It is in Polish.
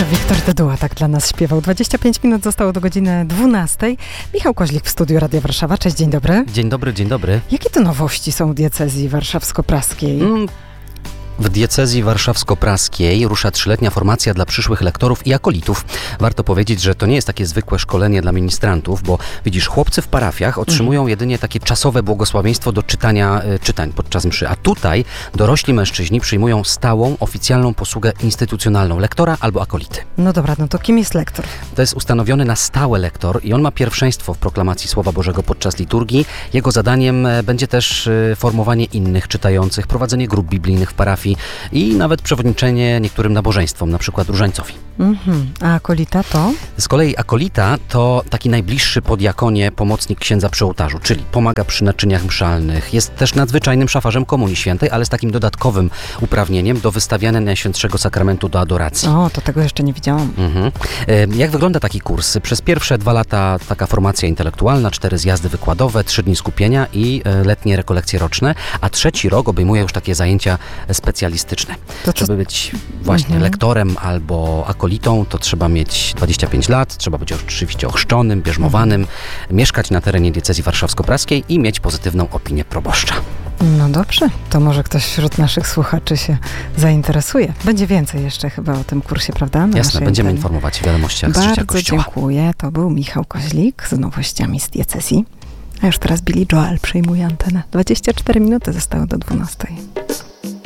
Wiktor Dyduła tak dla nas śpiewał. 25 minut zostało do godziny 12. Michał Koźlik w studiu Radia Warszawa. Cześć, dzień dobry. Dzień dobry, dzień dobry. Jakie to nowości są w diecezji warszawsko-praskiej? W diecezji warszawsko-praskiej rusza 3-letnia formacja dla przyszłych lektorów i akolitów. Warto powiedzieć, że to nie jest takie zwykłe szkolenie dla ministrantów, bo widzisz, chłopcy w parafiach otrzymują jedynie takie czasowe błogosławieństwo do czytań podczas mszy, a tutaj dorośli mężczyźni przyjmują stałą, oficjalną posługę instytucjonalną lektora albo akolity. No dobra, no to kim jest lektor? To jest ustanowiony na stałe lektor i on ma pierwszeństwo w proklamacji Słowa Bożego podczas liturgii. Jego zadaniem będzie też formowanie innych czytających, prowadzenie grup biblijnych w parafii i nawet przewodniczenie niektórym nabożeństwom, na przykład różańcowi. A akolita to? Z kolei akolita to taki najbliższy poddiakonie pomocnik księdza przy ołtarzu, czyli pomaga przy naczyniach mszalnych. Jest też nadzwyczajnym szafarzem Komunii Świętej, ale z takim dodatkowym uprawnieniem do wystawiania Najświętszego Sakramentu do adoracji. O, to tego jeszcze nie widziałam. Jak wygląda taki kurs? Przez pierwsze 2 lata taka formacja intelektualna, 4 zjazdy wykładowe, 3 dni skupienia i letnie rekolekcje roczne, a 3. rok obejmuje już takie zajęcia specjalistyczne. Żeby być właśnie lektorem albo akolitą, to trzeba mieć 25 lat, trzeba być oczywiście ochrzczonym, bierzmowanym, mieszkać na terenie diecezji warszawsko-praskiej i mieć pozytywną opinię proboszcza. No dobrze, to może ktoś wśród naszych słuchaczy się zainteresuje. Będzie więcej jeszcze chyba o tym kursie, prawda? Jasne, będziemy informować w wiadomościach z życia Kościoła. Bardzo dziękuję. To był Michał Koźlik z nowościami z diecezji. A już teraz Billy Joel przejmuje antenę. 24 minuty zostały do 12.